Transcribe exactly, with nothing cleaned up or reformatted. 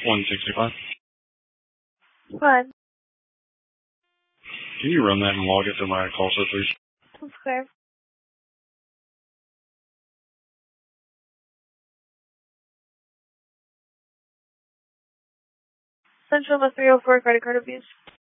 one sixty-five. What? Can you run that and log it to my call set, please? Okay. Central of three oh four credit card abuse.